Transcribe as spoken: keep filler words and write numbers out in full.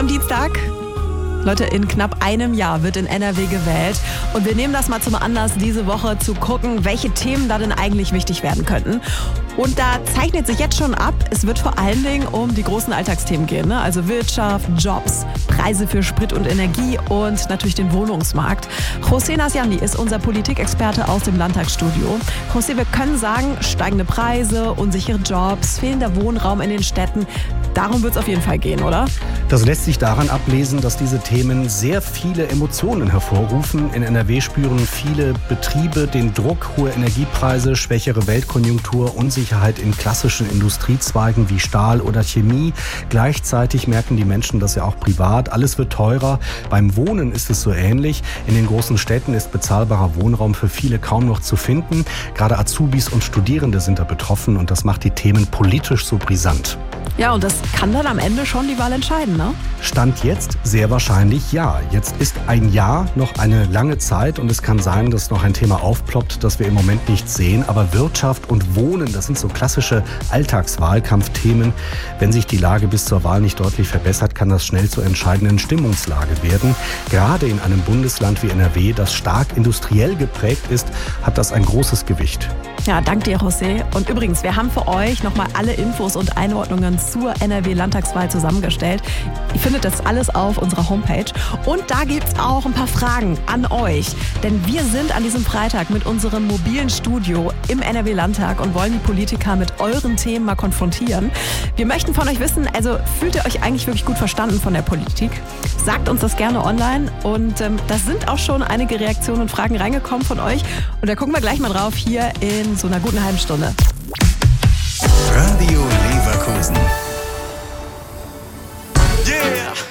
am Dienstag. Leute, in knapp einem Jahr wird in N R W gewählt und wir nehmen das mal zum Anlass, diese Woche zu gucken, welche Themen da denn eigentlich wichtig werden könnten. Und da zeichnet sich jetzt schon ab, es wird vor allen Dingen um die großen Alltagsthemen gehen, ne? Also Wirtschaft, Jobs, Preise für Sprit und Energie und natürlich den Wohnungsmarkt. José Nasjandi ist unser Politikexperte aus dem Landtagsstudio. José, wir können sagen, steigende Preise, unsichere Jobs, fehlender Wohnraum in den Städten. Darum wird es auf jeden Fall gehen, oder? Das lässt sich daran ablesen, dass diese Themen sehr viele Emotionen hervorrufen. In N R W spüren viele Betriebe den Druck, hohe Energiepreise, schwächere Weltkonjunktur, Unsicherheit in klassischen Industriezweigen wie Stahl oder Chemie. Gleichzeitig merken die Menschen das ja auch privat. Alles wird teurer. Beim Wohnen ist es so ähnlich. In den großen Städten ist bezahlbarer Wohnraum für viele kaum noch zu finden. Gerade Azubis und Studierende sind da betroffen und das macht die Themen politisch so brisant. Ja, und das kann dann am Ende schon die Wahl entscheiden, ne? Stand jetzt sehr wahrscheinlich ja. Jetzt ist ein Jahr noch eine lange Zeit und es kann sein, dass noch ein Thema aufploppt, das wir im Moment nicht sehen. Aber Wirtschaft und Wohnen, das sind so klassische Alltagswahlkampfthemen. Wenn sich die Lage bis zur Wahl nicht deutlich verbessert, kann das schnell zur entscheidenden Stimmungslage werden. Gerade in einem Bundesland wie N R W, das stark industriell geprägt ist, hat das ein großes Gewicht. Ja, danke dir, José. Und übrigens, wir haben für euch nochmal alle Infos und Einordnungen zur N R W-Landtagswahl zusammengestellt. Ihr findet das alles auf unserer Homepage. Und da gibt es auch ein paar Fragen an euch. Denn wir sind an diesem Freitag mit unserem mobilen Studio im N R W-Landtag und wollen die Politiker mit euren Themen mal konfrontieren. Wir möchten von euch wissen, also fühlt ihr euch eigentlich wirklich gut verstanden von der Politik? Sagt uns das gerne online. Und ähm, da sind auch schon einige Reaktionen und Fragen reingekommen von euch. Und da gucken wir gleich mal drauf hier in so einer guten halben Stunde. Radio Leverkusen. Yeah!